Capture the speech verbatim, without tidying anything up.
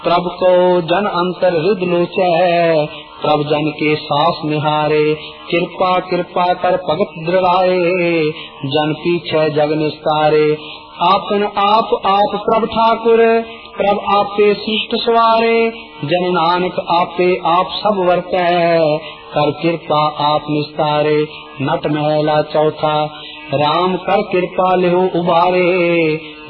प्रभ को जन अंतर हृदय लोचै, प्रभ जन के सास निहारे। कृपा कृपा कर भगत दृढ़ाए, जन पीछे जग निस्तारे। आपन आप आप प्रभ ठाकुर, प्रभ आपे सृष्ट सवारे। जन नानक आपे आप सब वर्तै, कर कृपा आप निस्तारे। नट महला चौथा, राम कर कृपा लिहो उबारे।